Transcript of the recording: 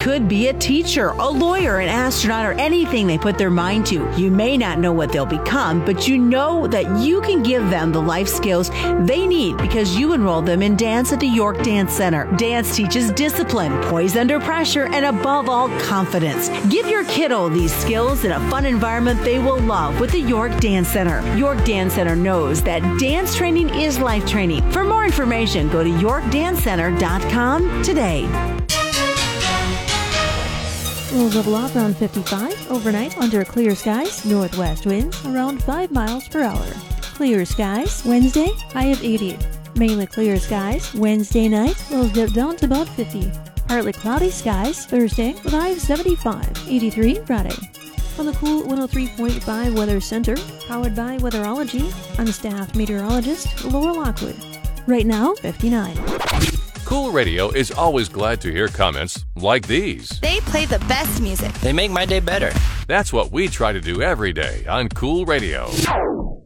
could be a teacher, a lawyer, an astronaut, or anything they put their mind to. You may not know what they'll become, but you know that you can give them the life skills they need because you enrolled them in dance at the York Dance Center. Dance teaches discipline, poise under pressure, and above all, confidence. Give your kiddo these skills in a fun environment they will love with the York Dance Center. York Dance Center knows that dance training is life training. For more information, go to yorkdancecenter.com today. We'll level off around 55 overnight under clear skies, northwest winds around 5 miles per hour. Clear skies Wednesday, high of 80. Mainly clear skies Wednesday night, will dip down to about 50. Partly cloudy skies Thursday with high of 75. 83 Friday. On the cool 103.5 Weather Center, powered by Weatherology, I'm staff meteorologist Laura Lockwood. Right now, 59. Cool Radio is always glad to hear comments like these. They play the best music. They make my day better. That's what we try to do every day on Cool Radio.